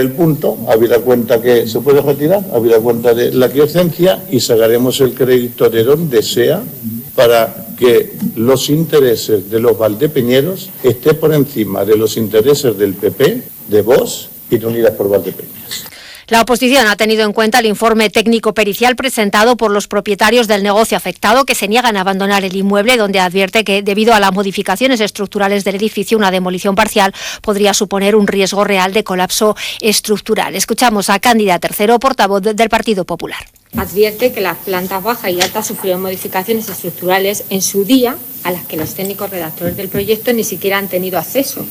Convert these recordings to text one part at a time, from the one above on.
el punto, habida cuenta que se puede retirar, habida cuenta de la quiesencia, y sacaremos el crédito de donde sea para que los intereses de los valdepeñeros estén por encima de los intereses del PP, de Vox y de Unidas por Valdepeñas. La oposición ha tenido en cuenta el informe técnico pericial presentado por los propietarios del negocio afectado, que se niegan a abandonar el inmueble, donde advierte que, debido a las modificaciones estructurales del edificio, una demolición parcial podría suponer un riesgo real de colapso estructural. Escuchamos a Cándida Tercero, portavoz del Partido Popular. Advierte que las plantas bajas y altas sufrieron modificaciones estructurales en su día, a las que los técnicos redactores del proyecto ni siquiera han tenido acceso.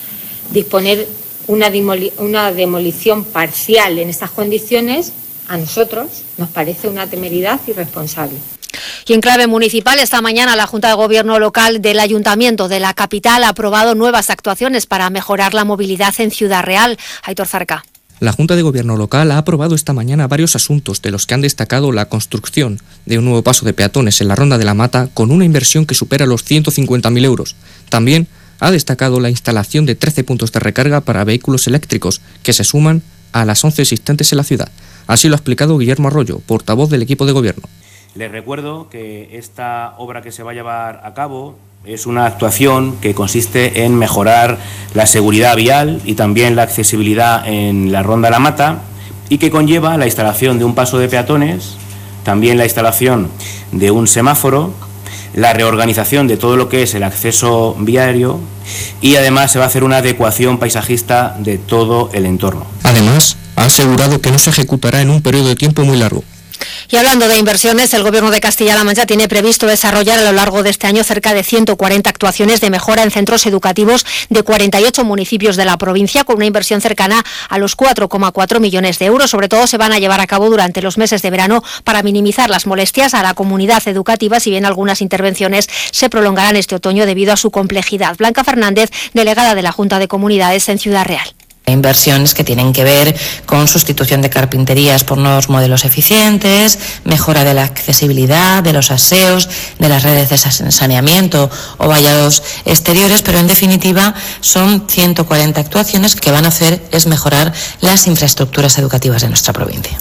Disponer una demolición parcial en estas condiciones, a nosotros nos parece una temeridad irresponsable. Y en clave municipal, esta mañana la Junta de Gobierno local del Ayuntamiento de la capital ha aprobado nuevas actuaciones para mejorar la movilidad en Ciudad Real. Aitor Zarca. La Junta de Gobierno local ha aprobado esta mañana varios asuntos, de los que han destacado la construcción de un nuevo paso de peatones en la Ronda de la Mata, con una inversión que supera los 150.000 euros. También ha destacado la instalación de 13 puntos de recarga para vehículos eléctricos, que se suman a las 11 existentes en la ciudad. Así lo ha explicado Guillermo Arroyo, portavoz del equipo de gobierno. Les recuerdo que esta obra que se va a llevar a cabo es una actuación que consiste en mejorar la seguridad vial y también la accesibilidad en la Ronda de la Mata, y que conlleva la instalación de un paso de peatones, también la instalación de un semáforo, la reorganización de todo lo que es el acceso viario, y además se va a hacer una adecuación paisajista de todo el entorno. Además, ha asegurado que no se ejecutará en un periodo de tiempo muy largo. Y hablando de inversiones, el Gobierno de Castilla-La Mancha tiene previsto desarrollar a lo largo de este año cerca de 140 actuaciones de mejora en centros educativos de 48 municipios de la provincia, con una inversión cercana a los 4,4 millones de euros. Sobre todo se van a llevar a cabo durante los meses de verano para minimizar las molestias a la comunidad educativa, si bien algunas intervenciones se prolongarán este otoño debido a su complejidad. Blanca Fernández, delegada de la Junta de Comunidades en Ciudad Real. Inversiones que tienen que ver con sustitución de carpinterías por nuevos modelos eficientes, mejora de la accesibilidad, de los aseos, de las redes de saneamiento o vallados exteriores, pero en definitiva son 140 actuaciones que van a hacer es mejorar las infraestructuras educativas de nuestra provincia.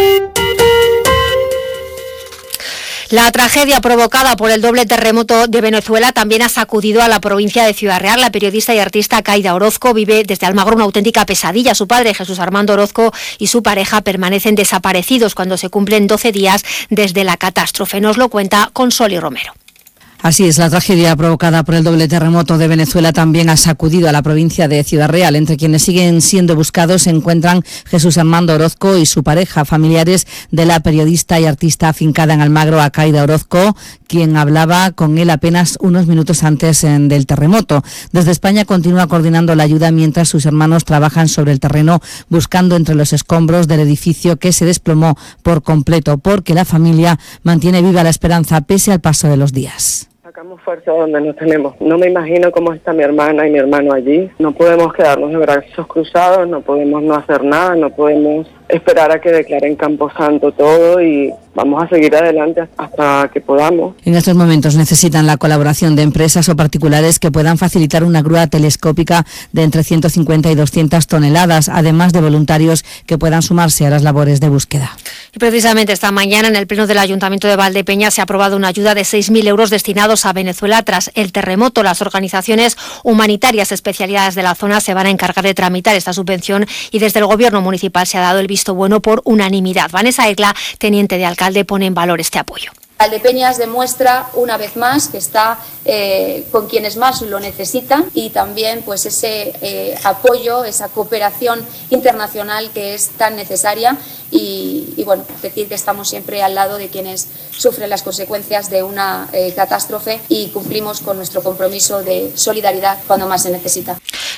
La tragedia provocada por el doble terremoto de Venezuela también ha sacudido a la provincia de Ciudad Real. La periodista y artista Caida Orozco vive desde Almagro una auténtica pesadilla. Su padre, Jesús Armando Orozco, y su pareja permanecen desaparecidos cuando se cumplen 12 días desde la catástrofe. Nos lo cuenta Consoli Romero. Así es, la tragedia provocada por el doble terremoto de Venezuela también ha sacudido a la provincia de Ciudad Real. Entre quienes siguen siendo buscados se encuentran Jesús Armando Orozco y su pareja, familiares de la periodista y artista afincada en Almagro, Caida Orozco, quien hablaba con él apenas unos minutos antes del terremoto. Desde España continúa coordinando la ayuda mientras sus hermanos trabajan sobre el terreno buscando entre los escombros del edificio que se desplomó por completo, porque la familia mantiene viva la esperanza pese al paso de los días. Sacamos fuerza donde nos tenemos. No me imagino cómo está mi hermana y mi hermano allí. No podemos quedarnos de brazos cruzados, no podemos no hacer nada, no podemos esperar a que declaren Camposanto todo, y vamos a seguir adelante hasta que podamos. En estos momentos necesitan la colaboración de empresas o particulares que puedan facilitar una grúa telescópica de entre 150 y 200 toneladas, además de voluntarios que puedan sumarse a las labores de búsqueda. Y precisamente esta mañana en el Pleno del Ayuntamiento de Valdepeñas se ha aprobado una ayuda de 6.000 euros destinados a Venezuela tras el terremoto. Las organizaciones humanitarias especializadas de la zona se van a encargar de tramitar esta subvención, y desde el Gobierno municipal se ha dado el visto bueno por unanimidad. Vanessa Egla, teniente de alcalde, pone en valor este apoyo. Valdepeñas demuestra una vez más que está con quienes más lo necesitan, y también pues ese apoyo, esa cooperación internacional que es tan necesaria, y bueno, decir que estamos siempre al lado de quienes sufren las consecuencias de una catástrofe, y cumplimos con nuestro compromiso de solidaridad cuando más se necesita.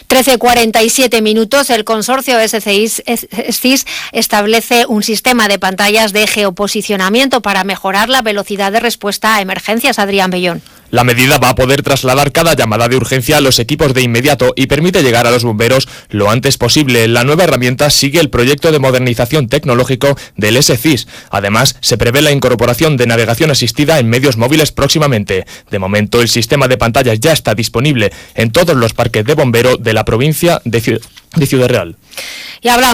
13:47 minutos. El consorcio SCIS establece un sistema de pantallas de geoposicionamiento para mejorar la velocidad de respuesta a emergencias. Adrián Bellón. La medida va a poder trasladar cada llamada de urgencia a los equipos de inmediato y permite llegar a los bomberos lo antes posible. La nueva herramienta sigue el proyecto de modernización tecnológico del SCIS. Además, se prevé la incorporación de navegación asistida en medios móviles próximamente. De momento, el sistema de pantallas ya está disponible en todos los parques de bombero de la provincia de Ciudad Real. Y hablamos